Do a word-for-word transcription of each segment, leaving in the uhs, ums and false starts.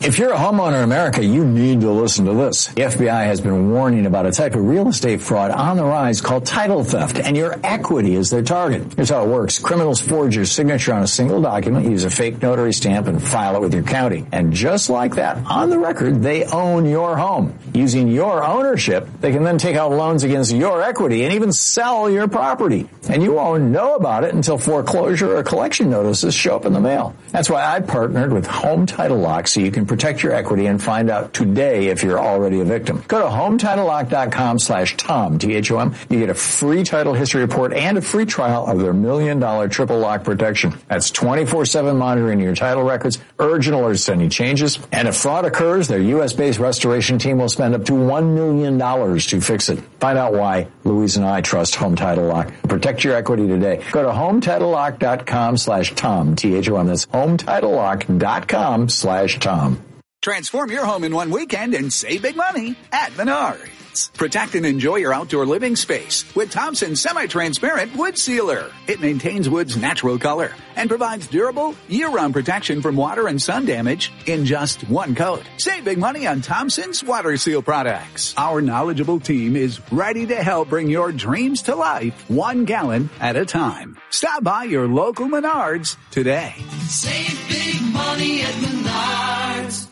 If you're a homeowner in America, you need to listen to this. The F B I has been warning about a type of real estate fraud on the rise called title theft, and your equity is their target. Here's how it works. Criminals forge your signature on a single document, use a fake notary stamp, and file it with your county. And just like that, on the record, they own your home. Using your ownership, they can then take out loans against your equity and even sell your property. And you won't know about it until foreclosure or collection notices show up in the mail. That's why I partnered with Home Title Lock so you can protect your equity and find out today if you're already a victim. Go to home title lock dot com slash Tom, T H O M. You get a free title history report and a free trial of their million dollar triple lock protection. That's twenty-four seven monitoring your title records, urgent alerts to any changes. And if fraud occurs, their U S based restoration team will spend up to one million dollars to fix it. Find out why Louise and I trust Home Title Lock. Protect your equity today. Go to home title lock dot com slash Tom, T H O M. That's home title lock dot com slash Tom. Transform your home in one weekend and save big money at Menards. Protect and enjoy your outdoor living space with Thompson Semi-Transparent Wood Sealer. It maintains wood's natural color and provides durable, year-round protection from water and sun damage in just one coat. Save big money on Thompson's Water Seal products. Our knowledgeable team is ready to help bring your dreams to life one gallon at a time. Stop by your local Menards today. Save big money at Menards.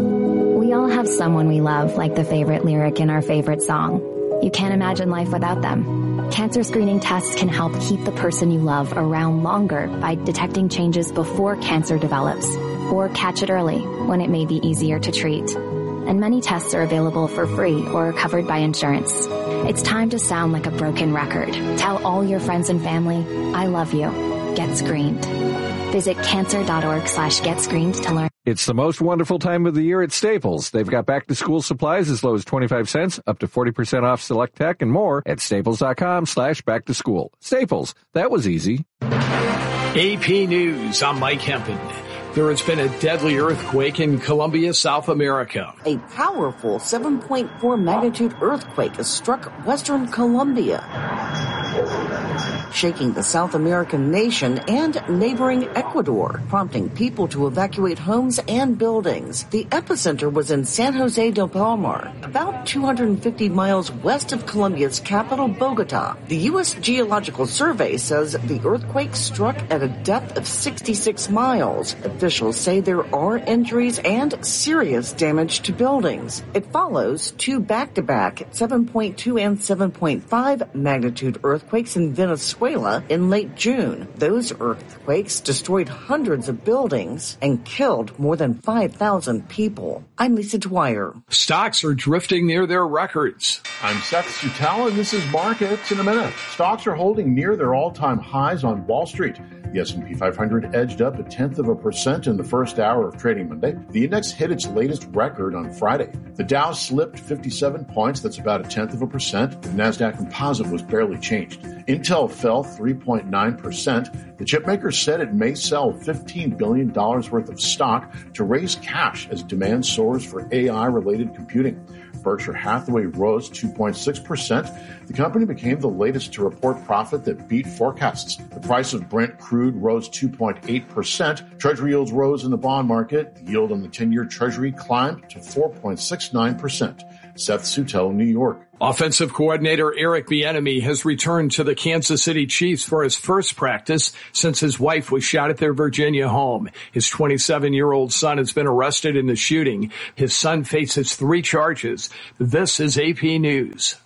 We all have someone we love, like the favorite lyric in our favorite song. You can't imagine life without them. Cancer screening tests can help keep the person you love around longer by detecting changes before cancer develops, or catch it early when it may be easier to treat. And many tests are available for free or covered by insurance. It's time to sound like a broken record. Tell all your friends and family, I love you. Get screened. Visit cancer.org slash get screened to learn. It's the most wonderful time of the year at Staples. They've got back-to-school supplies as low as twenty-five cents, up to forty percent off select tech, and more at staples.com slash back-to-school. Staples, that was easy. A P News, I'm Mike Hempen. There has been a deadly earthquake in Colombia, South America. A powerful seven point four magnitude earthquake has struck western Colombia, shaking the South American nation and neighboring Ecuador, prompting people to evacuate homes and buildings. The epicenter was in San Jose del Palmar, about two hundred fifty miles west of Colombia's capital, Bogota. The U S Geological Survey says the earthquake struck at a depth of sixty-six miles. Officials say there are injuries and serious damage to buildings. It follows two back-to-back seven point two and seven point five magnitude earthquakes in Venezuela in late June. Those earthquakes destroyed hundreds of buildings and killed more than five thousand people. I'm Lisa Dwyer. Stocks are drifting near their records. I'm Seth Sutell, and this is Markets in a Minute. Stocks are holding near their all-time highs on Wall Street. The S and P five hundred edged up a tenth of a percent in the first hour of trading Monday. The index hit its latest record on Friday. The Dow slipped fifty-seven points, that's about a tenth of a percent. The NASDAQ composite was barely changed. Intel fell three point nine percent. The chipmaker said it may sell fifteen billion dollars worth of stock to raise cash as demand soars for A I-related computing. Berkshire Hathaway rose two point six percent. The company became the latest to report profit that beat forecasts. The price of Brent crude rose two point eight percent. Treasury yields rose in the bond market. The yield on the ten-year Treasury climbed to four point six nine percent. Seth Sutell, New York. Offensive coordinator Eric Bieniemy has returned to the Kansas City Chiefs for his first practice since his wife was shot at their Virginia home. His twenty-seven-year-old son has been arrested in the shooting. His son faces three charges. This is A P News.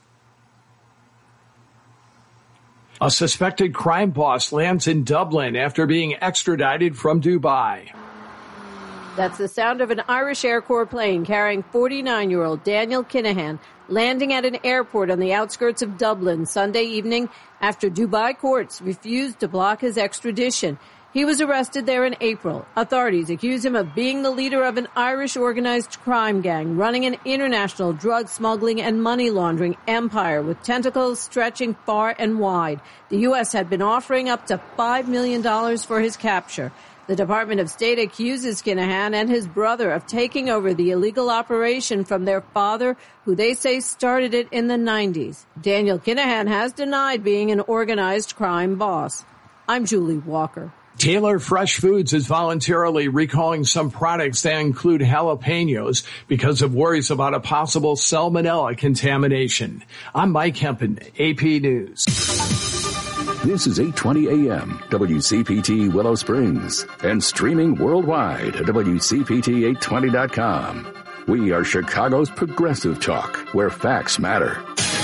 A suspected crime boss lands in Dublin after being extradited from Dubai. That's the sound of an Irish Air Corps plane carrying forty-nine-year-old Daniel Kinahan landing at an airport on the outskirts of Dublin Sunday evening after Dubai courts refused to block his extradition. He was arrested there in April. Authorities accuse him of being the leader of an Irish organized crime gang running an international drug smuggling and money laundering empire with tentacles stretching far and wide. The U S had been offering up to five million dollars for his capture. The Department of State accuses Kinahan and his brother of taking over the illegal operation from their father, who they say started it in the nineties. Daniel Kinahan has denied being an organized crime boss. I'm Julie Walker. Taylor Fresh Foods is voluntarily recalling some products that include jalapenos because of worries about a possible salmonella contamination. I'm Mike Hempen, A P News. This is eight twenty A M, W C P T Willow Springs, and streaming worldwide at W C P T eight twenty dot com. We are Chicago's progressive talk, where facts matter.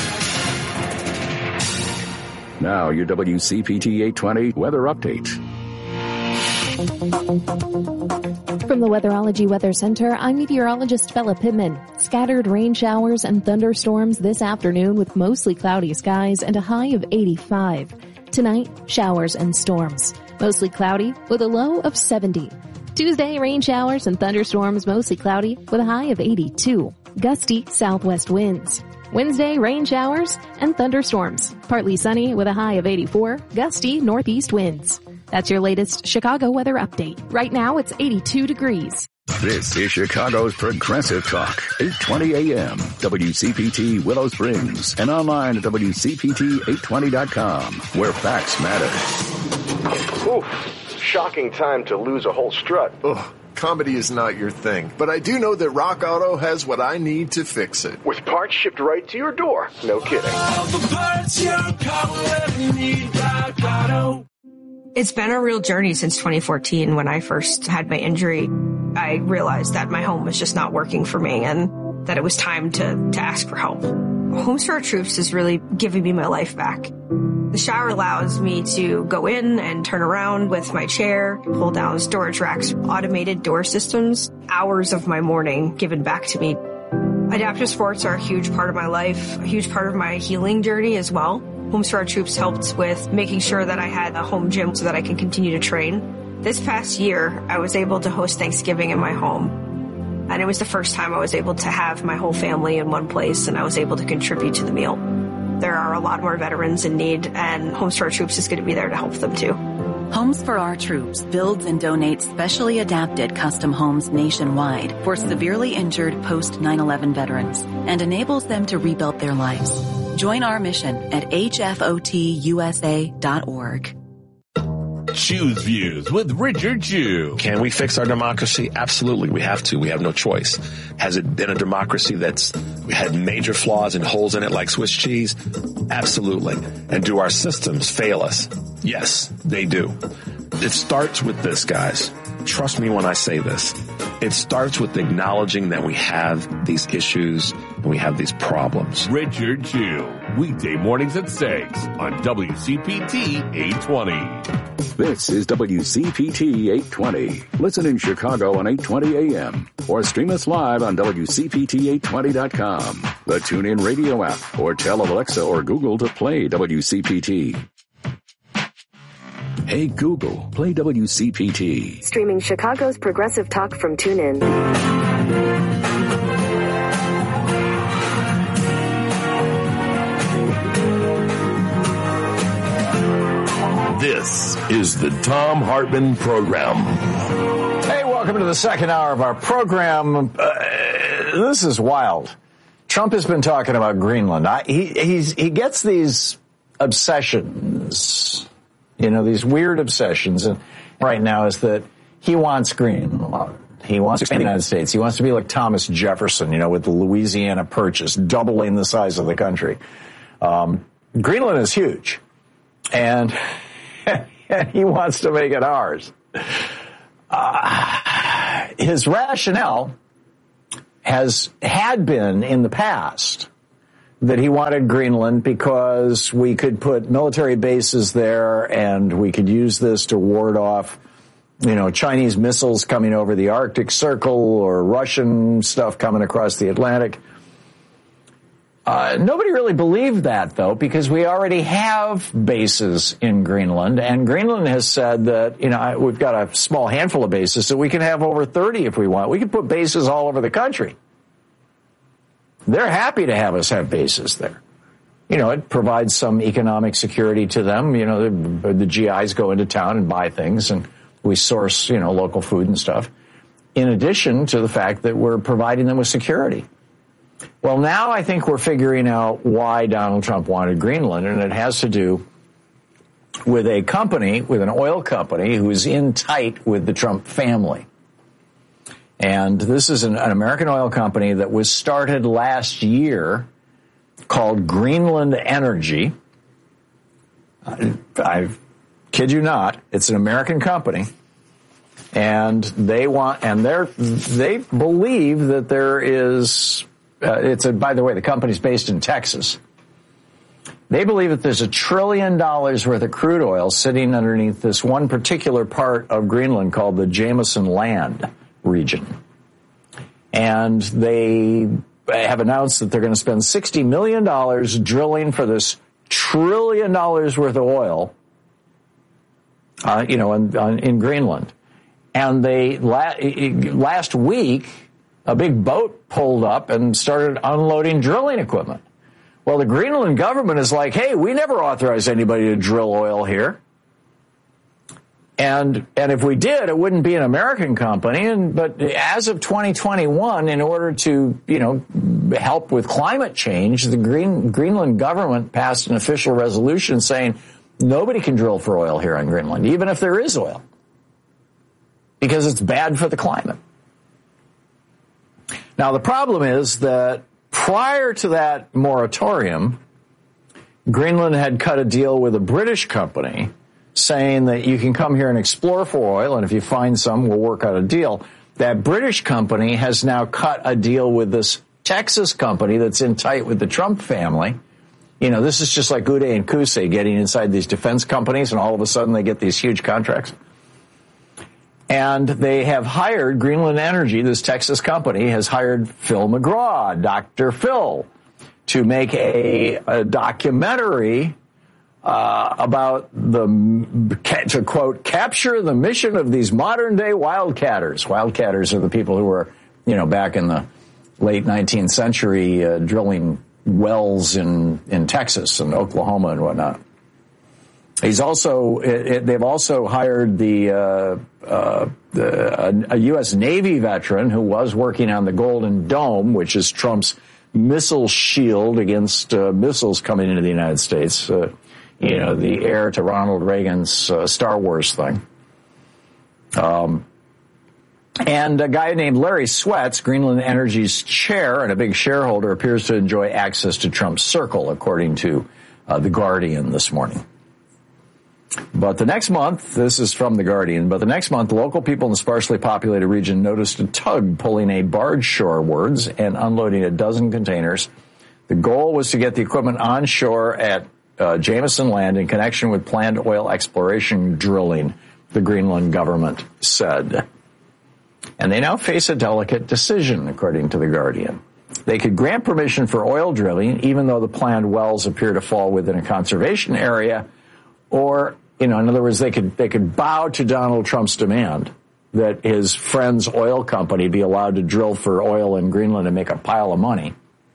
Now, your W C P T eight twenty weather update. From the Weatherology Weather Center, I'm meteorologist Bella Pittman. Scattered rain showers and thunderstorms this afternoon with mostly cloudy skies and a high of eighty-five. Tonight, showers and storms. Mostly cloudy with a low of seventy. Tuesday, rain showers and thunderstorms, mostly cloudy with a high of eighty-two. Gusty southwest winds. Wednesday, rain showers and thunderstorms. Partly sunny with a high of eighty-four. Gusty northeast winds. That's your latest Chicago weather update. Right now, it's eighty-two degrees. This is Chicago's Progressive Talk, eight twenty A M, W C P T Willow Springs, and online at W C P T eight twenty dot com, where facts matter. Ooh, shocking time to lose a whole strut. Ugh. Comedy is not your thing, but I do know that Rock Auto has what I need to fix it. With parts shipped right to your door. No kidding. All the parts your car will ever need, Rock Auto. It's been a real journey since twenty fourteen. When I first had my injury, I realized that my home was just not working for me and that it was time to, to ask for help. Homes for Our Troops is really giving me my life back. The shower allows me to go in and turn around with my chair, pull down storage racks, automated door systems, hours of my morning given back to me. Adaptive sports are a huge part of my life, a huge part of my healing journey as well. Homes for Our Troops helped with making sure that I had a home gym so that I can continue to train. This past year, I was able to host Thanksgiving in my home. And it was the first time I was able to have my whole family in one place, and I was able to contribute to the meal. There are a lot more veterans in need, and Homes for Our Troops is going to be there to help them too. Homes for Our Troops builds and donates specially adapted custom homes nationwide for severely injured post nine eleven veterans and enables them to rebuild their lives. Join our mission at H F O T U S A dot org. Choose Views with Richard Chu. Can we fix our democracy? Absolutely. We have to. We have no choice. Has it been a democracy that's had major flaws and holes in it like Swiss cheese? Absolutely. And do our systems fail us? Yes, they do. It starts with this, guys. Trust me when I say this. It starts with acknowledging that we have these issues and we have these problems. Richard Chu, weekday mornings at six on W C P T eight twenty. This is W C P T eight twenty. Listen in Chicago on eight twenty A M or stream us live on W C P T eight twenty dot com, the TuneIn Radio app, or tell Alexa or Google to play W C P T. Hey Google, play W C P T. Streaming Chicago's progressive talk from TuneIn. This is the Thom Hartmann Program. Hey, welcome to the second hour of our program. Uh, this is wild. Trump has been talking about Greenland. I, he he's, he gets these obsessions, you know, these weird obsessions. And right now is that he wants Greenland. He wants to expand the United States. He wants to be like Thomas Jefferson, you know, with the Louisiana Purchase, doubling the size of the country. Um, Greenland is huge. And he wants to make it ours. Uh, his rationale has had been in the past that he wanted Greenland because we could put military bases there and we could use this to ward off, you know, Chinese missiles coming over the Arctic Circle or Russian stuff coming across the Atlantic. Uh, nobody really believed that, though, because we already have bases in Greenland, and Greenland has said that, you know, we've got a small handful of bases, so we can have over thirty if we want. We can put bases all over the country. They're happy to have us have bases there. You know, it provides some economic security to them. You know, the, the G Is go into town and buy things, and we source, you know, local food and stuff, in addition to the fact that we're providing them with security. Well, now I think we're figuring out why Donald Trump wanted Greenland, and it has to do with a company, with an oil company who is in tight with the Trump family. And this is an, an American oil company that was started last year called Greenland Energy. I, I kid you not, it's an American company. And they want, and they're, they believe that there is, uh, it's a, by the way, the company's based in Texas. They believe that there's a trillion dollars worth of crude oil sitting underneath this one particular part of Greenland called the Jameson Land region. And they have announced that they're going to spend sixty million dollars drilling for this trillion dollars worth of oil, uh, you know, in, in Greenland. And they, last week, a big boat pulled up and started unloading drilling equipment. Well, the Greenland government is like, hey, we never authorized anybody to drill oil here. And and if we did, it wouldn't be an American company. And but as of twenty twenty-one, in order to, you know, help with climate change, the Green, Greenland government passed an official resolution saying nobody can drill for oil here on Greenland, even if there is oil, because it's bad for the climate. Now, the problem is that prior to that moratorium, Greenland had cut a deal with a British company saying that you can come here and explore for oil, and if you find some, we'll work out a deal. That British company has now cut a deal with this Texas company that's in tight with the Trump family. You know, this is just like Uday and Qusay getting inside these defense companies, and all of a sudden they get these huge contracts. And they have hired Greenland Energy, this Texas company, has hired Phil McGraw, Doctor Phil, to make a, a documentary uh, about the, to quote, capture the mission of these modern-day wildcatters. Wildcatters are the people who were, you know, back in the late nineteenth century uh, drilling wells in, in Texas and Oklahoma and whatnot. He's also, it, it, they've also hired the, uh, uh, the a, a U S Navy veteran who was working on the Golden Dome, which is Trump's missile shield against uh, missiles coming into the United States. Uh, you know, the heir to Ronald Reagan's uh, Star Wars thing. Um, and a guy named Larry Sweats, Greenland Energy's chair and a big shareholder, appears to enjoy access to Trump's circle, according to uh, The Guardian this morning. But the next month, this is from The Guardian, but the next month, local people in the sparsely populated region noticed a tug pulling a barge shorewards and unloading a dozen containers. The goal was to get the equipment on shore at uh, Jameson Land in connection with planned oil exploration drilling, the Greenland government said. And they now face a delicate decision, according to The Guardian. They could grant permission for oil drilling, even though the planned wells appear to fall within a conservation area, or, you know, in other words, they could they could bow to Donald Trump's demand that his friend's oil company be allowed to drill for oil in Greenland and make a pile of money.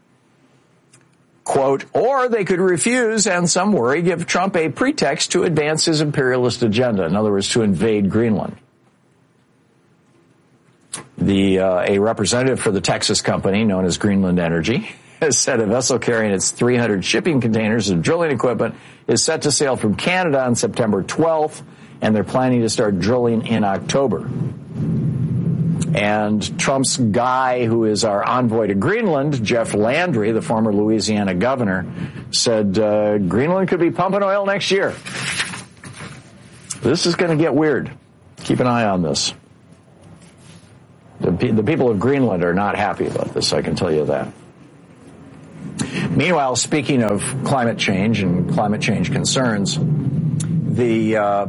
Quote, or they could refuse and, some worry, give Trump a pretext to advance his imperialist agenda, in other words, to invade Greenland. The uh, a representative for the Texas company, known as Greenland Energy, has said a vessel carrying its three hundred shipping containers of drilling equipment is set to sail from Canada on September twelfth, and they're planning to start drilling in October. And Trump's guy, who is our envoy to Greenland, Jeff Landry, the former Louisiana governor, said uh, Greenland could be pumping oil next year. This is going to get weird. Keep an eye on this. The, the people of Greenland are not happy about this, I can tell you that. Meanwhile, speaking of climate change and climate change concerns, the uh,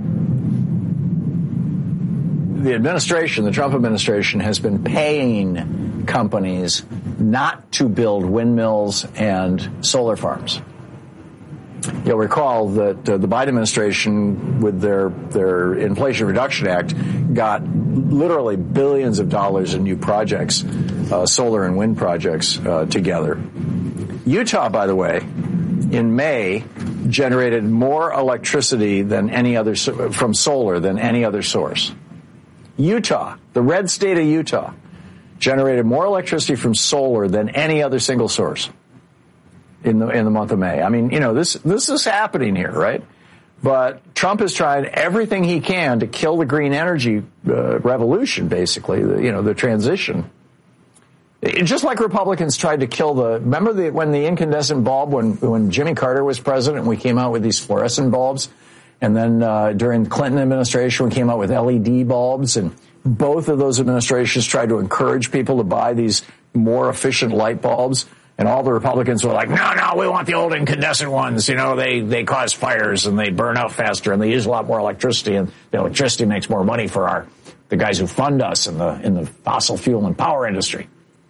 the administration, the Trump administration, has been paying companies not to build windmills and solar farms. You'll recall that uh, the Biden administration, with their their Inflation Reduction Act, got literally billions of dollars in new projects, uh, solar and wind projects uh, together. Utah, by the way, in May, generated more electricity than any other from solar than any other source. Utah, the red state of Utah, generated more electricity from solar than any other single source in the in the month of May. I mean, you know, this this is happening here, right? But Trump is trying everything he can to kill the green energy uh, revolution, basically, the, you know, the transition. It, just like Republicans tried to kill the, remember the, when the incandescent bulb, when, when Jimmy Carter was president, we came out with these fluorescent bulbs. And then uh, during the Clinton administration, we came out with L E D bulbs. And both of those administrations tried to encourage people to buy these more efficient light bulbs. And all the Republicans were like, no, no, we want the old incandescent ones. You know, they, they cause fires and they burn out faster and they use a lot more electricity. And the electricity makes more money for our the guys who fund us in the in the fossil fuel and power industry.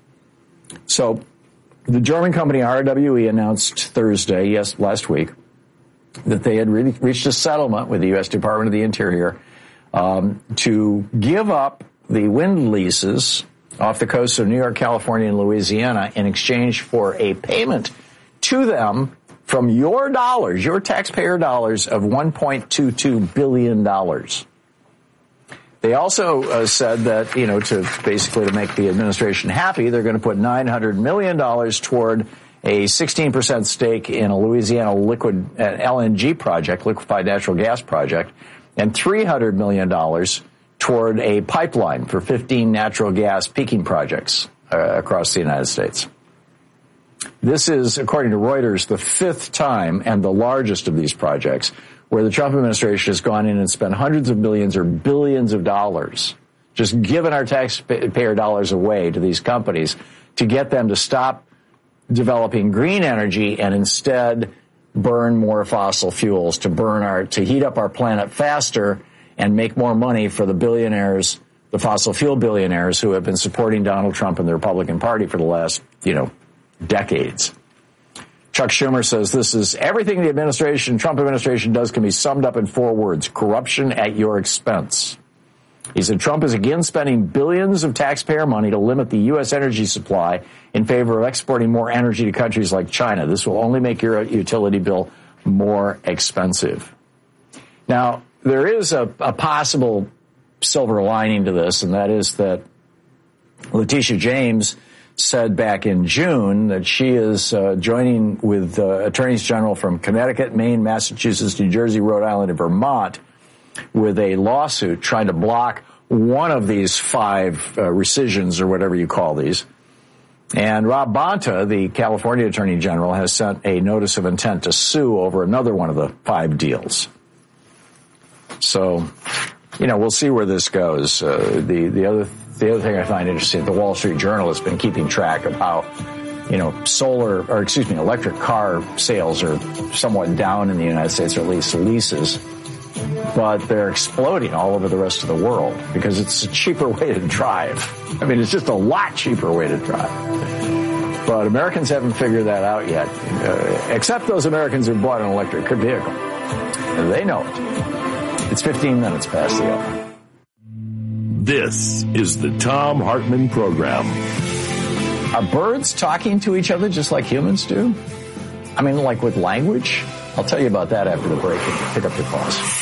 So the German company R W E announced Thursday, yes, last week, that they had really reached a settlement with the U S Department of the Interior um, to give up the wind leases off the coast of New York, California, and Louisiana in exchange for a payment to them from your dollars, your taxpayer dollars, of one point two two billion dollars. They also uh, said that, you know, to basically to make the administration happy, they're going to put nine hundred million dollars toward a sixteen percent stake in a Louisiana liquid uh, L N G project, liquefied natural gas project, and three hundred million dollars toward a pipeline for fifteen natural gas peaking projects uh, across the United States. This is, according to Reuters, the fifth time and the largest of these projects where the Trump administration has gone in and spent hundreds of millions or billions of dollars, just giving our taxpayer dollars away to these companies to get them to stop developing green energy and instead burn more fossil fuels, to burn our, to heat up our planet faster and make more money for the billionaires, the fossil fuel billionaires who have been supporting Donald Trump and the Republican Party for the last, you know, decades. Chuck Schumer says this is everything the administration, Trump administration does can be summed up in four words: corruption at your expense. He said Trump is again spending billions of taxpayer money to limit the U S energy supply in favor of exporting more energy to countries like China. This will only make your utility bill more expensive. Now, there is a, a possible silver lining to this, and that is that Letitia James said back in June that she is uh, joining with uh, attorneys general from Connecticut, Maine, Massachusetts, New Jersey, Rhode Island, and Vermont with a lawsuit trying to block one of these five uh, rescissions or whatever you call these. And Rob Bonta, the California attorney general, has sent a notice of intent to sue over another one of the five deals. So, you know, we'll see where this goes. Uh, the, the other the other thing I find interesting, the Wall Street Journal has been keeping track of how, you know, solar, or excuse me, electric car sales are somewhat down in the United States, or at least leases, but they're exploding all over the rest of the world because it's a cheaper way to drive. I mean, it's just a lot cheaper way to drive. But Americans haven't figured that out yet, uh, except those Americans who bought an electric vehicle. And they know it. It's fifteen minutes past the hour. This is the Thom Hartmann Program. Are birds talking to each other just like humans do? I mean, like with language? I'll tell you about that after the break. Pick up your calls.